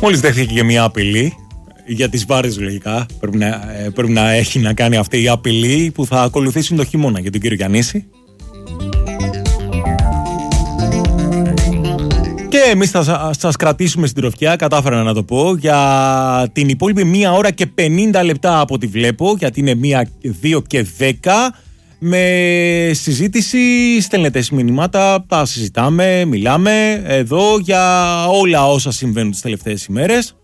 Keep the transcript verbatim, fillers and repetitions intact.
Μόλις δέχθηκε και μια απειλή για τις βάρες, λογικά. Πρέπει να, ε, πρέπει να έχει να κάνει αυτή η απειλή που θα ακολουθήσει το χειμώνα για τον κύριο Γιαννίση. Και εμείς θα σας κρατήσουμε στην τροφιά, κατάφερα να το πω, για την υπόλοιπη μία ώρα και πενήντα λεπτά από ό,τι βλέπω, γιατί είναι μία, δύο και δέκα, με συζήτηση, στέλνετε μηνύματα, τα συζητάμε, μιλάμε εδώ για όλα όσα συμβαίνουν τις τελευταίες ημέρες.